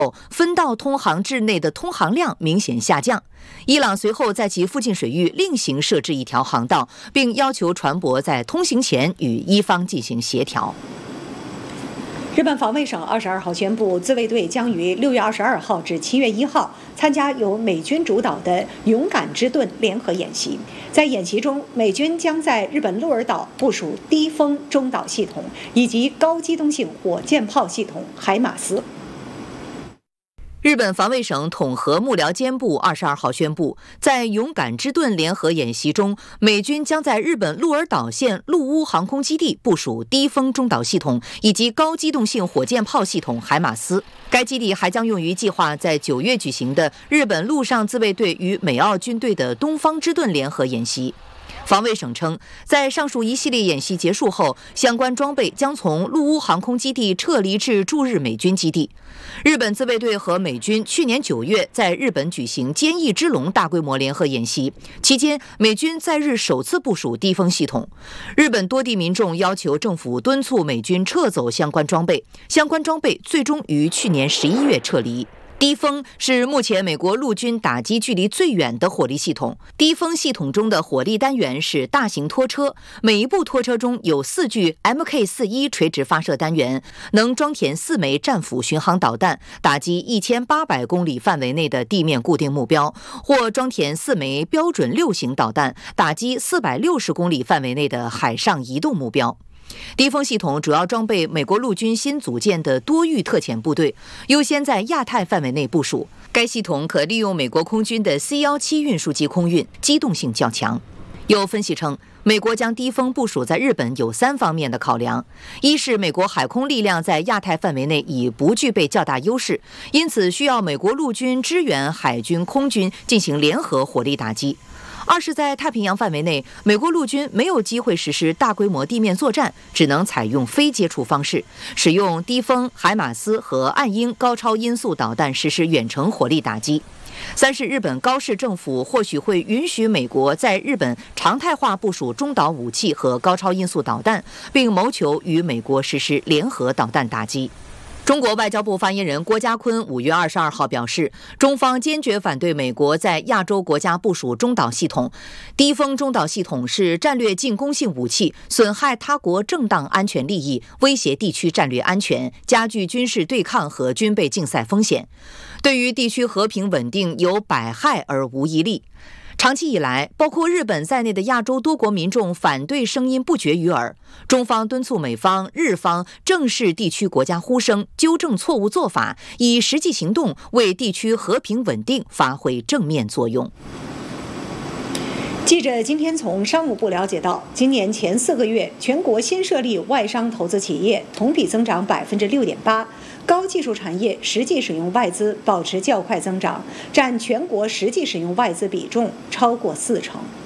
分道通航至内的通航量明显下降。伊朗随后在其附近水域另行设置一条航道，并要求船舶在通行前与伊方进行协调。 日本防卫省22号宣布，自卫队将于6月22号至7月1号参加由美军主导的“勇敢之盾”联合演习。在演习中，美军将在日本鹿儿岛部署低风中导系统以及高机动性火箭炮系统海马斯。 日本防卫省统合幕僚监部22号宣布，在勇敢之盾联合演习中，美军将在日本鹿儿岛县陆屋航空基地部署低风中导系统以及高机动性火箭炮系统海马斯。该基地还将用于计划在9月举行的日本陆上自卫队与美澳军队的东方之盾联合演习。防卫省称，在上述一系列演习结束后，相关装备将从陆屋航空基地撤离至驻日美军基地。日本自卫队和美军去年9月在日本举行坚毅之龙大规模联合演习，期间美军在日首次部署低风系统。日本多地民众要求政府敦促美军撤走相关装备，相关装备最终于去年11月撤离。低风是目前美国陆军打击距离最远的火力系统。低风系统中的火力单元是大型拖车，每一部拖车中有4具 Mk41 垂直发射单元，能装填4枚战斧巡航导弹，打击1800公里范围内的地面固定目标，或装填4枚标准6型导弹，打击460公里范围内的海上移动目标。低风系统主要装备美国陆军新组建的多域特遣部队，优先在亚太范围内部署。该系统可利用美国空军的 C-17 运输机空运，机动性较强。有分析称，美国将低风部署在日本有3方面的考量：一是美国海空力量在亚太范围内已不具备较大优势，因此需要美国陆军支援海军、空军进行联合火力打击；二是在太平洋范围内，美国陆军没有机会实施大规模地面作战，只能采用非接触方式，使用低风、海马斯和暗鹰高超音速导弹实施远程火力打击；三是日本高市政府或许会允许美国在日本常态化部署中导武器和高超音速导弹，并谋求与美国实施联合导弹打击。中国外交部发言人郭家坤5月22号表示，中方坚决反对美国在亚洲国家部署中导系统。低风中导系统是战略进攻性武器，损害他国正当安全利益，威胁地区战略安全，加剧军事对抗和军备竞赛风险，对于地区和平稳定有百害而无一利。长期以来，包括日本在内的亚洲多国民众反对声音不绝于耳。中方敦促美方、日方正视地区国家呼声，纠正错误做法，以实际行动为地区和平稳定发挥正面作用。 记者今天从商务部了解到，今年前4个月，全国新设立外商投资企业同比增长6.8%，高技术产业实际使用外资保持较快增长，占全国实际使用外资比重超过40%。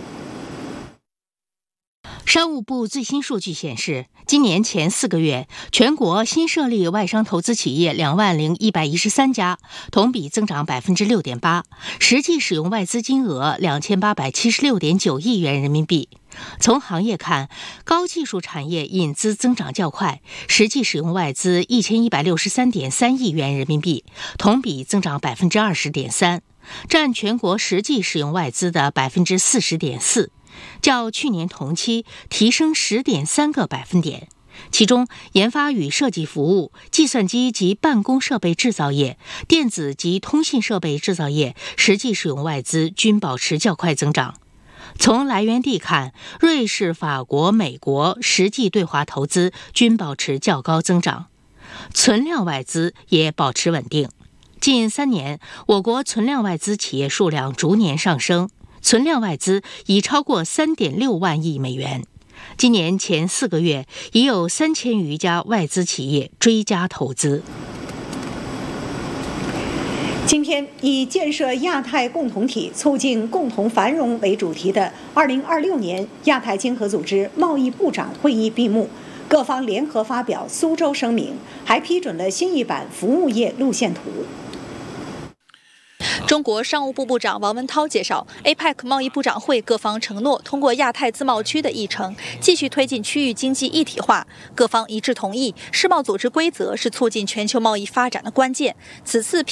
商务部最新数据显示，今年前4个月，全国新设立外商投资企业20113家，同比增长6.8%，实际使用外资金额2876.9亿元人民币。从行业看，高技术产业引资增长较快，实际使用外资1163.3亿元人民币，同比增长20.3%，占全国实际使用外资的40.4%。较去年同期提升10.3个百分点，其中研发与设计服务、计算机及办公设备制造业、电子及通信设备制造业实际使用外资均保持较快增长。从来源地看，瑞士、法国、美国实际对华投资均保持较高增长，存量外资也保持稳定。近3年，我国存量外资企业数量逐年上升，存量外资已超过3.6万亿美元。今年前4个月，已有3000余家外资企业追加投资。 今天，以建设亚太共同体、促进共同繁荣为主题的2026年亚太经合组织贸易部长会议闭幕，各方联合发表苏州声明，还批准了新一版服务业路线图。 中国商务部部长王文涛介绍 ，APEC 贸易部长会各方承诺通过亚太自贸区的议程，继续推进区域经济一体化。各方一致同意，世贸组织规则是促进全球贸易发展的关键。此次